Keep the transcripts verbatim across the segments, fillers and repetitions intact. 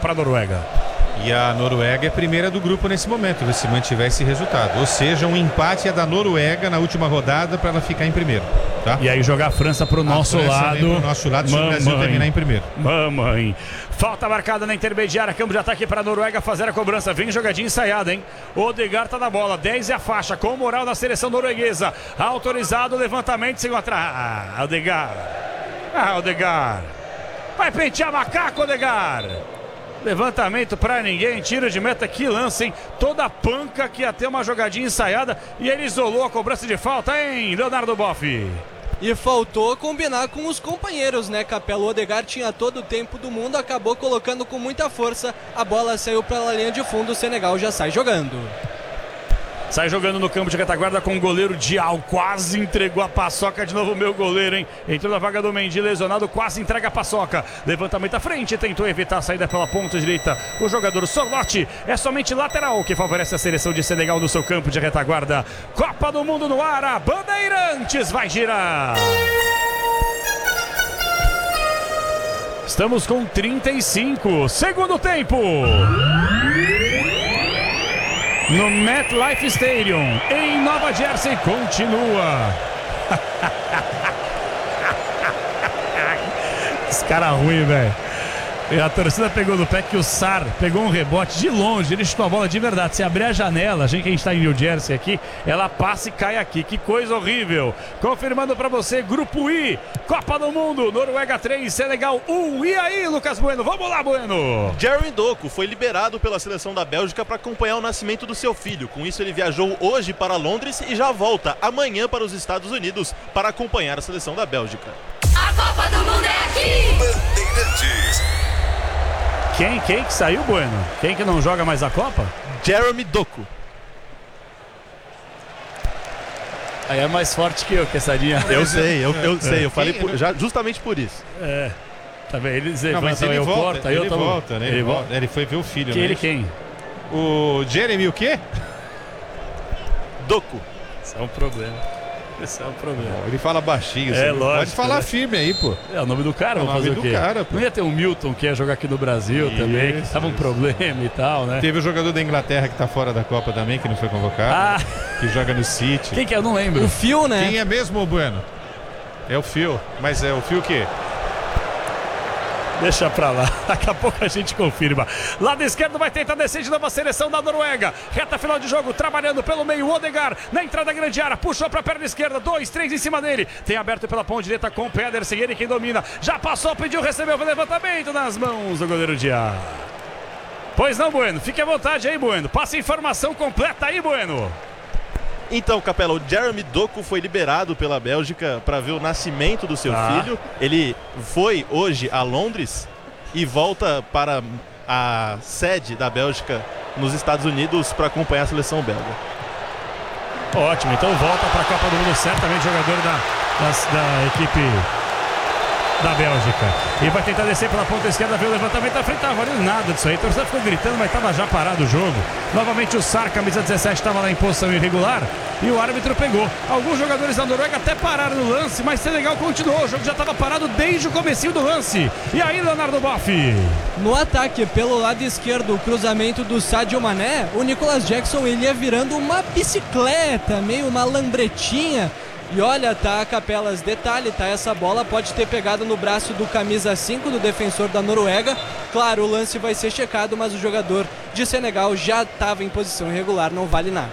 para a Noruega. E a Noruega é primeira do grupo nesse momento, se mantiver esse resultado. Ou seja, um empate é da Noruega na última rodada para ela ficar em primeiro. Tá? E aí jogar a França pro nosso lado. Pro nosso lado, se o Brasil terminar em primeiro. Mamãe. Falta marcada na intermediária. Campo de ataque para a Noruega fazer a cobrança. Vem jogadinha ensaiada, hein? Odegaard tá na bola. dez é a faixa. Com moral na seleção norueguesa. Autorizado o levantamento. Sem atrás. Ah, Odegaard. Ah, Odegaard. Vai pentear macaco, Odegaard. Levantamento pra ninguém, tiro de meta, que lance, hein? Toda a panca que ia ter uma jogadinha ensaiada e ele isolou a cobrança de falta, hein, Leonardo Boff? E faltou combinar com os companheiros, né, Capela? O Odegaard tinha todo o tempo do mundo, acabou colocando com muita força, a bola saiu pela linha de fundo, o Senegal já sai jogando. Sai jogando no campo de retaguarda com o goleiro Dial. Quase entregou a paçoca de novo, meu goleiro, hein? Entrou na vaga do Mendy, lesionado, quase entrega a paçoca. Levantamento à frente, tentou evitar a saída pela ponta direita. O jogador Sorlote é somente lateral que favorece a seleção de Senegal no seu campo de retaguarda. Copa do Mundo no ar, a Bandeirantes vai girar. Estamos com trinta e cinco, segundo tempo. No MetLife Stadium, em Nova Jersey, continua. Esse cara ruim, velho. E a torcida pegou no pé que o Sar pegou um rebote de longe, ele chutou a bola de verdade. Se abrir a janela, a gente que a gente está em New Jersey aqui, ela passa e cai aqui. Que coisa horrível. Confirmando para você, Grupo I, Copa do Mundo, Noruega três, Senegal um. E aí, Lucas Bueno? Vamos lá, Bueno. Jeremy Doku foi liberado pela seleção da Bélgica para acompanhar o nascimento do seu filho. Com isso, ele viajou hoje para Londres e já volta amanhã para os Estados Unidos para acompanhar a seleção da Bélgica. A Copa do Mundo é aqui! Bandeirantes. Quem, quem que saiu, Bueno? Quem que não joga mais a Copa? Jeremy Doku. Aí é mais forte que eu, que essa linha. Eu sei, eu, eu sei, eu falei por, já, justamente por isso. É, tá vendo? Eles Não, mas levantam, ele eu volta, corto, aí ele eu tomo... volta, né? Ele, Ele volta. volta. Ele foi ver o filho, Que né? ele quem? O Jeremy o quê? Doku. Isso é um problema. Esse é um problema. Ele fala baixinho. É, você lógico, pode falar né? firme aí, pô. É o nome do cara, É o vamos fazer nome o quê? do cara, pô. Não ia ter um Milton que ia jogar aqui no Brasil Isso, também, que tava um isso. problema e tal, né? Teve o jogador da Inglaterra que tá fora da Copa também, que não foi convocado. Ah, Que joga no City. quem que é? Eu não lembro. O Phil, né? Quem é mesmo, Bueno? É o Phil. Mas é o Phil o quê? Deixa pra lá, daqui a pouco a gente confirma. Lado esquerdo vai tentar descer de novo a seleção da Noruega. Reta final de jogo, trabalhando pelo meio, Odegaard na entrada grande área, puxou pra perna esquerda, dois, três em cima dele. Tem aberto pela ponta direita com o Pedersen, ele quem domina. Já passou, pediu, recebeu o levantamento nas mãos do goleiro Diá. Pois não, Bueno, fique à vontade aí, Bueno. Passa a informação completa aí, Bueno. Então, Capela, o Jeremy Doku foi liberado pela Bélgica para ver o nascimento do seu Ah. filho. Ele foi hoje a Londres e volta para a sede da Bélgica nos Estados Unidos para acompanhar a seleção belga. Ótimo, então volta para a Copa do Mundo, certamente jogador da, das- da equipe da Bélgica. E vai tentar descer pela ponta esquerda, ver o levantamento da frente, tava valendo nada disso aí. A torcida ficou gritando, mas estava já parado o jogo. Novamente o Sar, camisa dezessete, estava lá em posição irregular e o árbitro pegou. Alguns jogadores da Noruega até pararam no lance, mas Senegal continuou. O jogo já estava parado desde o comecinho do lance. E aí, Leonardo Boff? No ataque, pelo lado esquerdo, o cruzamento do Sadio Mané, o Nicolas Jackson ele ia virando uma bicicleta, meio uma lambretinha. E olha, tá, Capelas, detalhe, tá, essa bola pode ter pegado no braço do camisa cinco do defensor da Noruega. Claro, o lance vai ser checado, mas o jogador de Senegal já estava em posição irregular, não vale nada.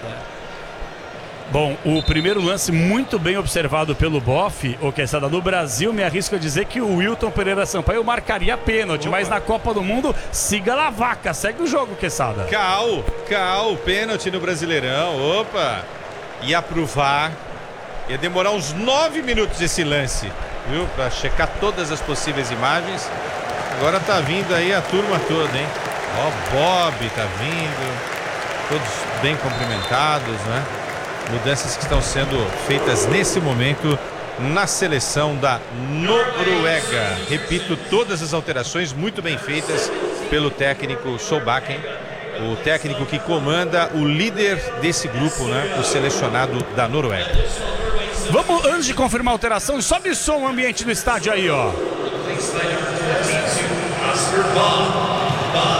Bom, o primeiro lance muito bem observado pelo Boff, o Quesada, no Brasil, me arrisco a dizer que o Wilton Pereira Sampaio marcaria pênalti, mas na Copa do Mundo, siga lá a vaca, segue o jogo, Quesada. Cal, Cal, pênalti no Brasileirão. Opa! Ia pro V A R. Ia demorar uns nove minutos esse lance, viu? Pra checar todas as possíveis imagens. Agora tá vindo aí a turma toda, hein? Ó, Bob tá vindo. Todos bem cumprimentados, né? Mudanças que estão sendo feitas nesse momento na seleção da Noruega. Repito, todas as alterações muito bem feitas pelo técnico Solbakken, o técnico que comanda o líder desse grupo, né? O selecionado da Noruega. Vamos, antes de confirmar a alteração, sobe o som, o ambiente do estádio aí, ó.